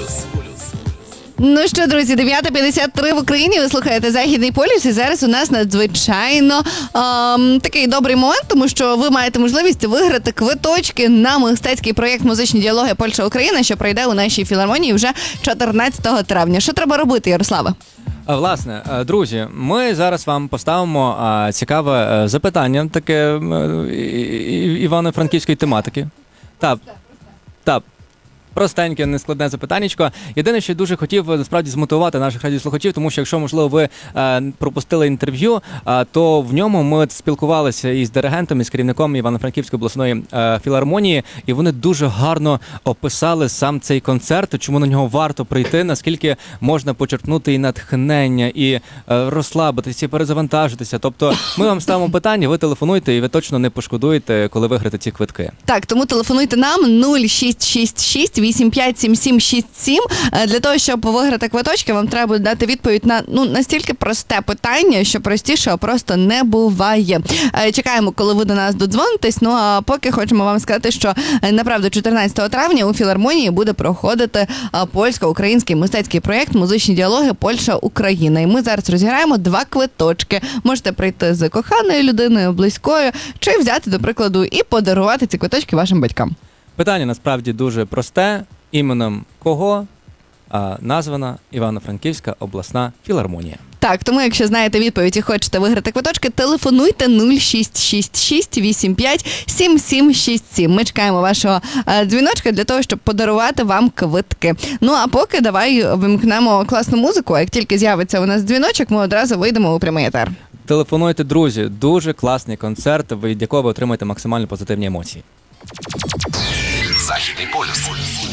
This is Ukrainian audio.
Ну що, друзі, 9:53 в Україні, ви слухаєте Західний полюс, і зараз у нас надзвичайно такий добрий момент, тому що ви маєте можливість виграти квиточки на мистецький проєкт «Музичні діалоги Польща-Україна», що пройде у нашій філармонії вже 14 травня. Що треба робити, Ярославе? Власне, друзі, ми зараз вам поставимо цікаве запитання, таке івано-франківської тематики. Так. Простеньке, нескладне запитаннячко. Єдине, що дуже хотів насправді змотивувати наших радіослухачів, тому що якщо, можливо, ви пропустили інтерв'ю, то в ньому ми спілкувалися із диригентом, із керівником Івано-Франківської обласної філармонії, і вони дуже гарно описали сам цей концерт, чому на нього варто прийти, наскільки можна почерпнути і натхнення, і розслабитися, і перезавантажитися. Тобто ми вам ставимо питання, ви телефонуйте, і ви точно не пошкодуєте, коли виграєте ці квитки. Так, тому телефонуйте нам 0666 857767. Для того, щоб виграти квиточки, вам треба дати відповідь на настільки просте питання, що простішого просто не буває. Чекаємо, коли ви до нас додзвонитесь. Ну а поки хочемо вам сказати, що направду 14 травня у філармонії буде проходити польсько-український мистецький проєкт «Музичні діалоги Польща-Україна». І ми зараз розіграємо 2 квиточки. Можете прийти з коханою людиною, близькою, чи взяти, до прикладу, і подарувати ці квиточки вашим батькам. Питання насправді дуже просте. Іменем кого названа Івано-Франківська обласна філармонія? Так, тому якщо знаєте відповідь і хочете виграти квиточки, телефонуйте 0666 85 7767. Ми чекаємо вашого дзвіночка для того, щоб подарувати вам квитки. Ну а поки давай вимкнемо класну музику, а як тільки з'явиться у нас дзвіночок, ми одразу вийдемо у прямий етер. Телефонуйте, друзі. Дуже класний концерт, від якого ви отримаєте максимально позитивні емоції. Західний полюс.